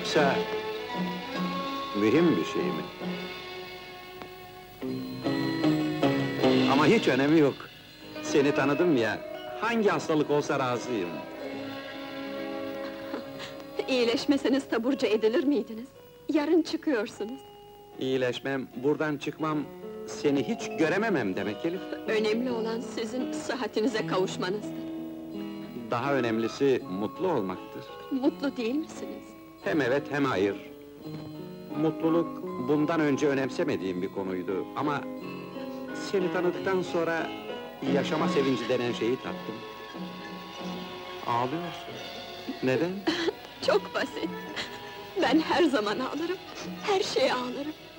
Yoksa... mühim bir şey mi? Ama hiç önemi yok. Seni tanıdım ya, hangi hastalık olsa razıyım. İyileşmeseniz taburcu edilir miydiniz? Yarın çıkıyorsunuz. İyileşmem, buradan çıkmam, seni hiç görememem demek Elif. Önemli olan sizin sıhhatinize kavuşmanızdır. Daha önemlisi mutlu olmaktır. Mutlu değil misiniz? Hem evet hem hayır. Mutluluk bundan önce önemsemediğim bir konuydu ama... seni tanıdıktan sonra yaşama sevinci denen şeyi tattım. Ağlıyorsun. Neden? Çok basit. Ben her zaman ağlarım, her şeye ağlarım.